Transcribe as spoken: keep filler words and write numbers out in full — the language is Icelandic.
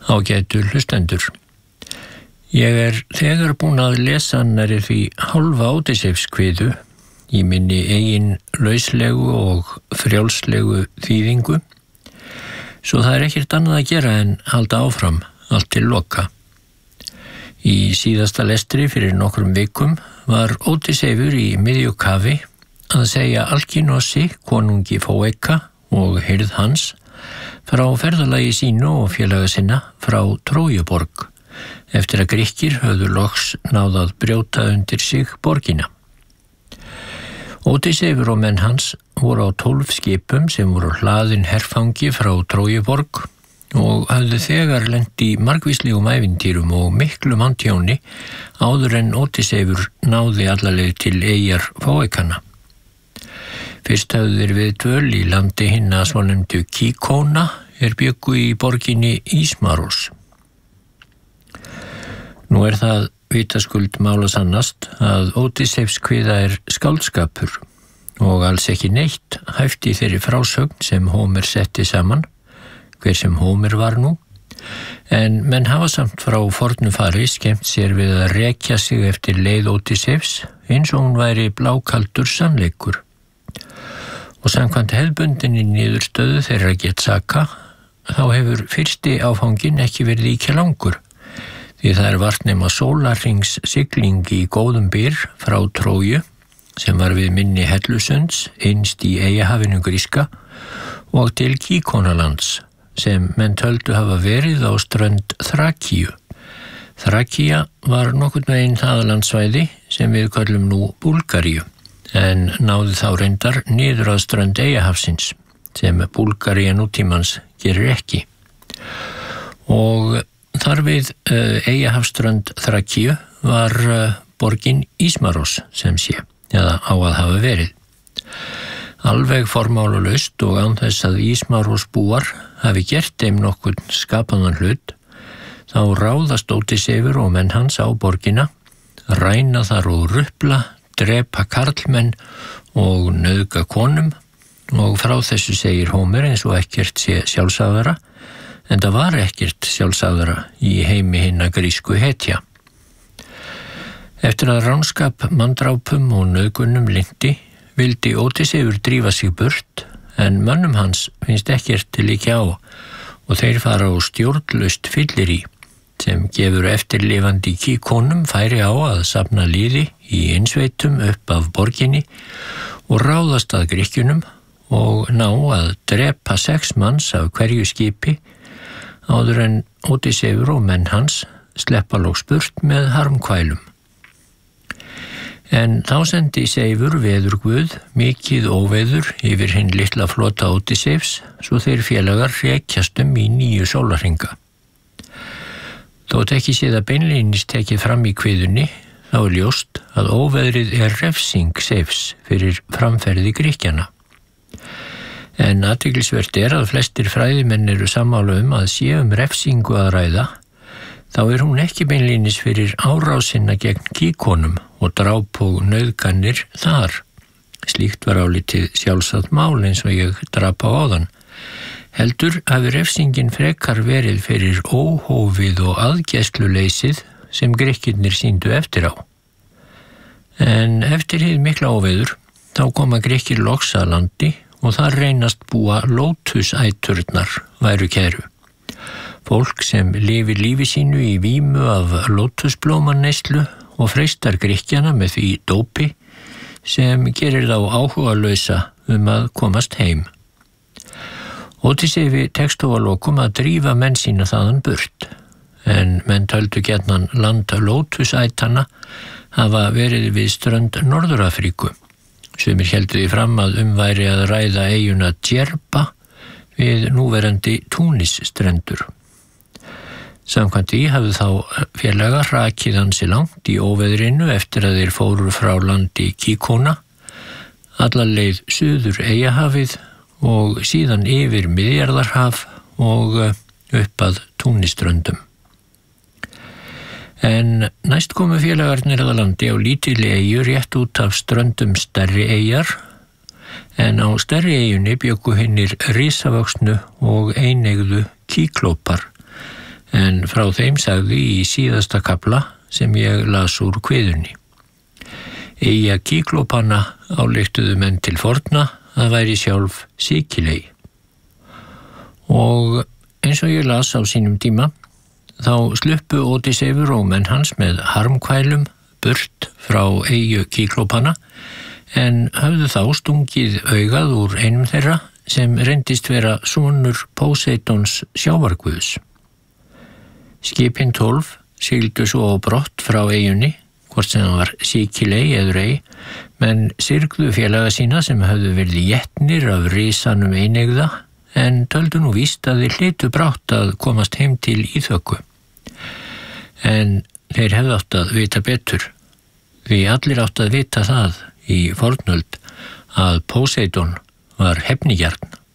Ágætu hlustendur. Ég er þegar búin að lesa nærri því hálfa Ódysseifskviðu í minni eigin lauslegu og frjálslegu þýðingu, svo það er ekkert annað að gera en halda áfram allt til loka. Í síðasta lestri fyrir nokkrum vikum var Ódysseifur í miðju kafi að segja Alkínossi, konungi Fóeka og hirð hans, frá ferðalagi sínu og félaga sinna frá Trójuborg, eftir að Grikkir höfðu loks náð að brjóta undir sig borgina. Ódysseifur og menn hans voru á tólf skipum sem voru hlaðin herfangi frá Trójuborg og hafðu þegar lent í margvíslegum ævintýrum og miklu manntjóni áður en Ódysseifur náði allaleg til eyjar Fóekanna. Fyrst hafðu þeir við dvöl í landi hinna svonefndu Kíkóna er bjuggu í borginni Ísmaros. Nú er það vitaskuld mála sannast að Ódysseifskviða er skáldskapur og alls ekki neitt hæft í þeirri frásögn sem Hómer setti saman, hver sem Hómer var nú, en menn hafa samt frá fornu fari skemmt sér við að rekja sig eftir leið Ódysseifs eins og hún væri blákaldur sannleikur. Og samkvæmt hefðbundinni niðurstöðu þeirra Getsaka, þá hefur fyrsti áfangin ekki verið íkja langur, því það er vart nema sólarhrings sigling í góðum byr frá Tróju, sem var við minni Hellusunds, innst í Eyjahafinu gríska, og til Kíkónalands, sem menn töldu hafa verið á strönd Þrakíu. Þrakía var nokkurn veginn það landsvæði sem við köllum nú Búlgaríu, en náði þá reyndar niður að strönd Eyjahafsins, sem Búlgaría nútímans gerir ekki. Og þar við uh, Eyjahafsströnd Þrakíu var uh, borgin Ísmaros sem sé, eða á að hafa verið. Alveg formálalaust og án þess að Ísmaros búar hafi gert þeim nokkurn skapaðan hlut, þá ráðast Ódysseifur og menn hans á borgina, ræna þar og rupla, drepa karlmenn og nauðga konum, og frá þessu segir Hómer eins og ekkert sé sjálfsagðara, en það var ekkert sjálfsagðara í heimi hinna grísku hetja. Eftir að ránskap, manndrápum og nauðgunum linnti, vildi Ódysseifur drífa sig burt, en mönnum hans finnst ekkert líka á, og þeir fara á stjórnlaust fyllirí, sem gefur eftirlifandi Kíkónum færi á að safna liði í innsveitum upp af borginni og ráðast að Grikkjunum og ná að drepa sex manns af hverju skipi áður en Ódysseifur og menn hans sleppa loks burt með harmkvælum. En þá sendi Seifur veðurguð mikið óveður yfir hinn litla flota Ódysseifs, svo þeir félagar rekjast um í níu sólarhringa. Þótt ekki sé það beinlínis tekið fram í kviðunni, þá er ljóst að óveðrið er refsing Seifs fyrir framferði Grikkjana. En athyglisvert er að flestir fræðimenn eru sammála um að sé um refsingu að ræða, þá er hún ekki beinlínis fyrir árásina gegn Kíkónum og dráp og nauðganir þar. Slíkt var álitið sjálfsagt mál eins og ég drap á áðan. Heldur hafi refsingin frekar verið fyrir óhófið og aðgæsluleysið sem Grikkirnir sýndu eftir á. En eftir hið mikla óveður, þá koma Grikkir loks að landi og þar reynast búa lótusæturnar væru kæru. Fólk sem lifir lífi sínu í vímu af lótusblómaneyslu og freistar Grikkjana með því dópi sem gerir þá áhugalausa um að komast heim. Ódysseifur tekst þó að lokum að drífa menn sína þaðan burt, en menn töldu gjarnan land lótusætana hafa verið við strönd Norður-Afríku, sumir héldu því fram að um væri að ræða eyjuna Djerba við núverandi Túnisstrendur. Samkvæmt því hafði þá félagar hrakið ansi langt í óveðrinu eftir að þeir fóru frá landi Kíkóna, alla leið suður Eyjahafið og síðan yfir Miðjarðarhaf og upp að Túnisströndum. En næst komu félagarnir að landi á lítilli eyju rétt út af ströndum stærri eyjar, en á stærri eyjunni bjuggu hinnir risavöxnu og eineygðu kíklópar, en frá þeim sagði í síðasta kafla sem ég las úr kviðunni. Eyja Kíklópanna ályktuðu menn til forna að væri sjálf Sikiley. Og eins og ég las á sínum tíma, þá sluppu Ódysseifur og menn hans með harmkvælum burt frá Eyju Kíklópanna, en höfðu þá stungið augað úr einum þeirra sem reyndist vera sonur Póseidons sjávarguðs. Skipin tólf sigldu svo á brott frá eyjunni, hvort sem það var Sikiley eður ei, menn syrgðu félaga sína sem höfðu verið étnir af risanum einegða, en töldu nú víst að þeir hlytu brátt að komast heim til Íþöku. En þeir hefðu átt að vita betur, því allir átt að vita það í fornöld að Póseidon var hefnigjarn.